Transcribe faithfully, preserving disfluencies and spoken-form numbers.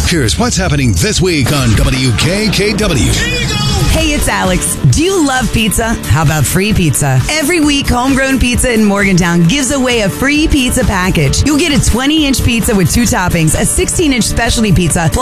Here's what's happening this week on W K K W. Hey, it's Alex. Do you love pizza? How about free pizza? Every week, Homegrown Pizza in Morgantown gives away a free pizza package. You'll get a twenty inch pizza with two toppings, a sixteen inch specialty pizza,